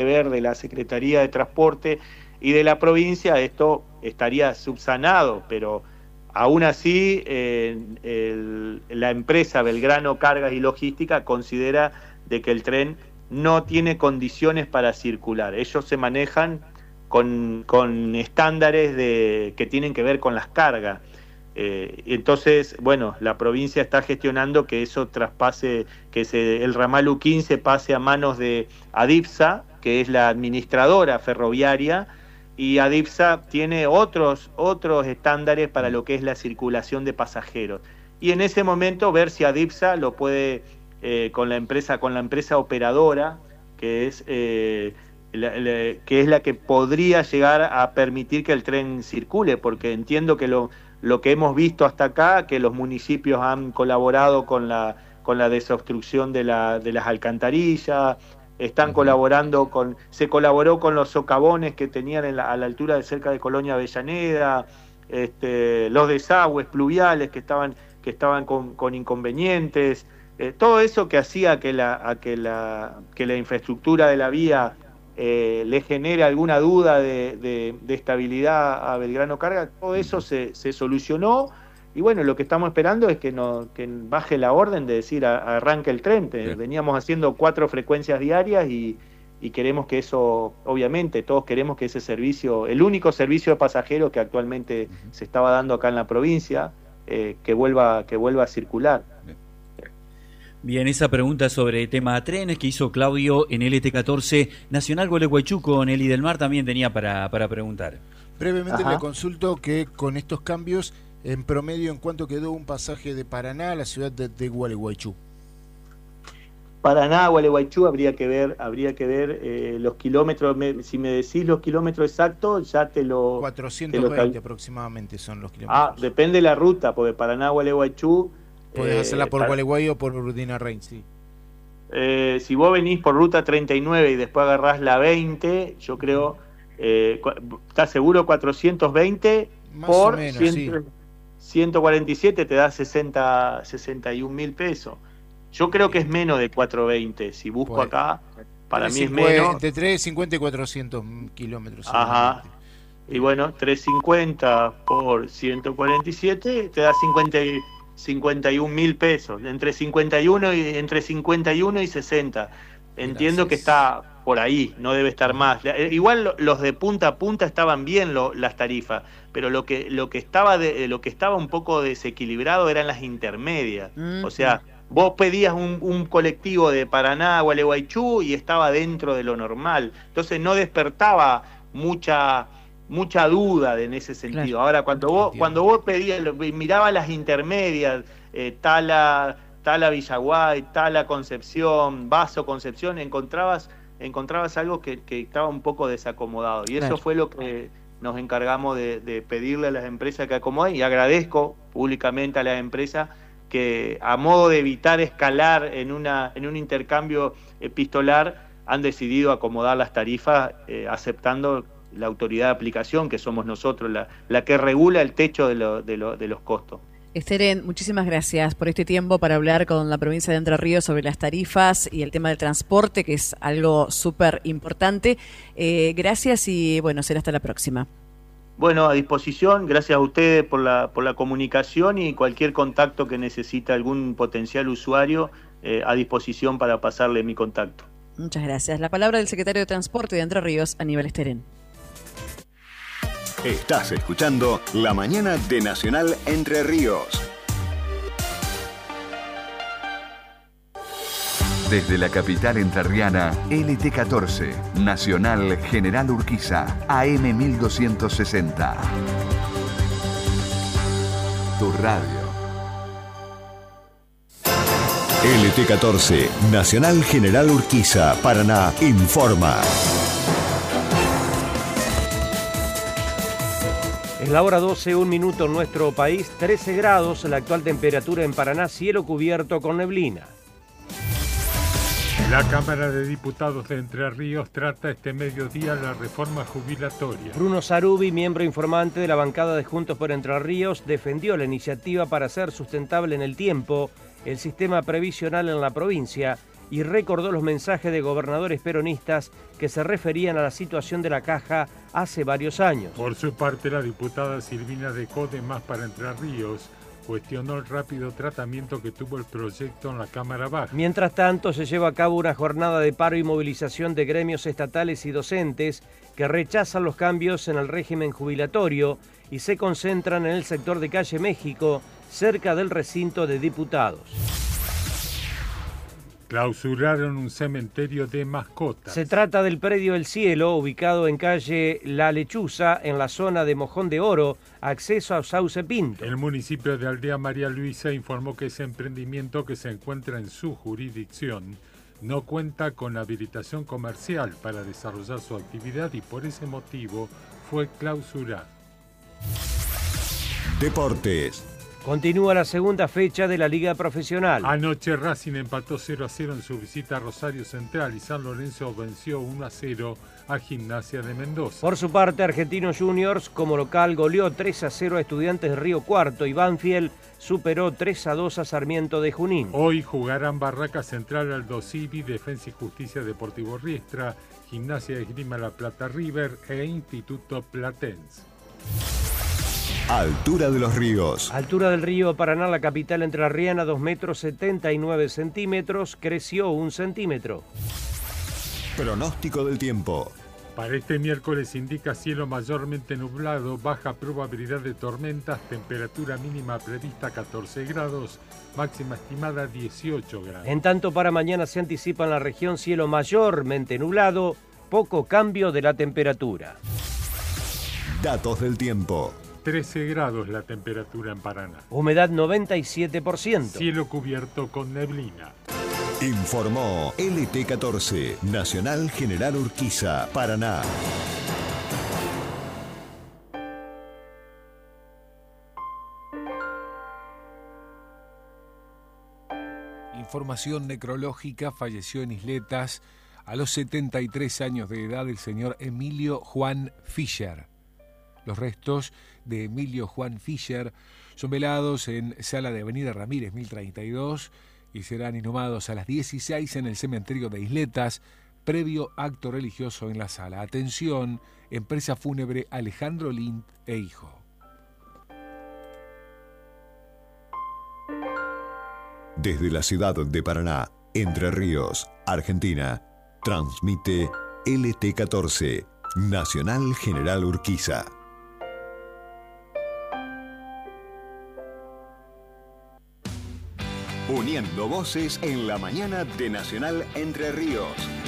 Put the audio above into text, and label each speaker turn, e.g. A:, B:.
A: ver de la Secretaría de Transporte y de la provincia, esto estaría subsanado, pero aún así la empresa Belgrano Cargas y Logística considera de que el tren no tiene condiciones para circular. Ellos se manejan con estándares que tienen que ver con las cargas. Entonces, bueno, la provincia está gestionando que eso traspase, que el ramal U15 pase a manos de ADIPSA, que es la administradora ferroviaria, y ADIPSA tiene otros estándares para lo que es la circulación de pasajeros. Y en ese momento ver si ADIPSA lo puede, con la empresa operadora, que es la que podría llegar a permitir que el tren circule, porque entiendo que lo que hemos visto hasta acá, que los municipios han colaborado con la desobstrucción de las alcantarillas, están colaborando se colaboró con los socavones que tenían a la altura de cerca de Colonia Avellaneda, los desagües pluviales que estaban con inconvenientes, todo eso que hacía que la infraestructura de la vía le genere alguna duda de estabilidad a Belgrano Carga, todo eso se solucionó. Y bueno, lo que estamos esperando es que baje la orden de decir arranque el tren. Veníamos haciendo 4 frecuencias diarias y queremos que eso, obviamente, todos queremos que ese servicio, el único servicio de pasajeros que actualmente se estaba dando acá en la provincia, que vuelva a circular.
B: Bien, esa pregunta sobre el tema trenes que hizo Claudio en LT14 Nacional Gualeguaychú con Eli del Mar también tenía para preguntar.
C: Brevemente le consulto que con estos cambios, en promedio, ¿en cuánto quedó un pasaje de Paraná a la ciudad de Gualeguaychú?
A: Paraná, Gualeguaychú, habría que ver los kilómetros. Si me decís los kilómetros exactos, ya te lo...
C: 420 aproximadamente son los kilómetros.
A: Depende de la ruta, porque Paraná, Gualeguaychú...
C: Podés hacerla por Gualeguay o por Urdina Rein, sí.
A: Si vos venís por ruta 39 y después agarrás la 20, yo creo... ¿estás seguro? 420
C: más
A: por
C: o menos,
A: 100,
C: sí.
A: 147 te da 61 mil pesos. Yo creo que es menos de 420. Si busco
C: pues,
A: acá, para mí es menos.
C: Entre 350 y 400 kilómetros.
A: Ajá. Y bueno, 350 por 147 te da 51 mil pesos. Entre 51 y 60. Entiendo que está por ahí, no debe estar más. Igual los de punta a punta estaban bien las tarifas, pero lo que estaba un poco desequilibrado eran las intermedias. O sea, vos pedías un colectivo de Paraná a Gualeguaychú y estaba dentro de lo normal. Entonces no despertaba mucha duda en ese sentido. Claro. Ahora, cuando vos pedías, mirabas las intermedias, Tala Villaguay, Tala Concepción, Vaso Concepción, encontrabas algo que estaba un poco desacomodado. Y eso fue lo que nos encargamos de pedirle a las empresas que acomoden, y agradezco públicamente a las empresas que, a modo de evitar escalar en un intercambio epistolar, han decidido acomodar las tarifas aceptando la autoridad de aplicación, que somos nosotros, la que regula el techo de los costos.
D: Esteren, muchísimas gracias por este tiempo para hablar con la provincia de Entre Ríos sobre las tarifas y el tema del transporte, que es algo súper importante. Gracias y bueno, será hasta la próxima.
A: Bueno, a disposición, gracias a ustedes por la comunicación, y cualquier contacto que necesite algún potencial usuario, a disposición para pasarle mi contacto.
D: Muchas gracias. La palabra del secretario de Transporte de Entre Ríos, Aníbal Esteren.
E: Estás escuchando La Mañana de Nacional Entre Ríos. Desde la capital entrerriana, LT14, Nacional General Urquiza, AM 1260. Tu radio. LT14, Nacional General Urquiza, Paraná, informa.
F: Es la hora 12, 1 minuto en nuestro país, 13 grados, la actual temperatura en Paraná, cielo cubierto con neblina.
G: La Cámara de Diputados de Entre Ríos trata este mediodía la reforma jubilatoria.
F: Bruno Sarubi, miembro informante de la bancada de Juntos por Entre Ríos, defendió la iniciativa para hacer sustentable en el tiempo el sistema previsional en la provincia y recordó los mensajes de gobernadores peronistas que se referían a la situación de la Caja hace varios años.
G: Por su parte, la diputada Silvina Decó de Más para Entre Ríos cuestionó el rápido tratamiento que tuvo el proyecto en la Cámara Baja.
F: Mientras tanto, se lleva a cabo una jornada de paro y movilización de gremios estatales y docentes que rechazan los cambios en el régimen jubilatorio y se concentran en el sector de Calle México, cerca del recinto de diputados.
G: Clausuraron un cementerio de mascotas.
F: Se trata del predio El Cielo, ubicado en calle La Lechuza, en la zona de Mojón de Oro, acceso a Sauce Pinto.
G: El municipio de Aldea María Luisa informó que ese emprendimiento, que se encuentra en su jurisdicción, no cuenta con habilitación comercial para desarrollar su actividad y por ese motivo fue clausurado.
E: Deportes.
F: Continúa la segunda fecha de la Liga Profesional.
G: Anoche Racing empató 0-0 en su visita a Rosario Central y San Lorenzo venció 1-0 a Gimnasia de Mendoza.
F: Por su parte, Argentinos Juniors como local goleó 3-0 a Estudiantes de Río Cuarto y Banfield superó 3-2 a Sarmiento de Junín.
G: Hoy jugarán Barraca Central, Aldo Civi, Defensa y Justicia Deportivo Riestra, Gimnasia de Esgrima La Plata River e Instituto Platense.
E: Altura de los ríos.
F: Altura del río Paraná, la capital entrerriana, 2,79 metros, creció 1 centímetro.
E: Pronóstico del tiempo.
G: Para este miércoles indica cielo mayormente nublado, baja probabilidad de tormentas, temperatura mínima prevista 14 grados, máxima estimada 18 grados.
F: En tanto, para mañana se anticipa en la región cielo mayormente nublado, poco cambio de la temperatura.
E: Datos del tiempo.
G: 13 grados la temperatura en Paraná.
F: Humedad 97%.
G: Cielo cubierto con neblina.
E: Informó LT14, Nacional General Urquiza, Paraná.
H: Información necrológica: falleció en Isletas a los 73 años de edad el señor Emilio Juan Fischer. Los restos de Emilio Juan Fischer son velados en Sala de Avenida Ramírez 1032 y serán inhumados a las 16 en el cementerio de Isletas, previo acto religioso en la sala. Atención, empresa fúnebre Alejandro Lind e Hijo.
E: Desde la ciudad de Paraná, Entre Ríos, Argentina, transmite LT14, Nacional General Urquiza. Uniendo voces en la mañana de Nacional Entre Ríos.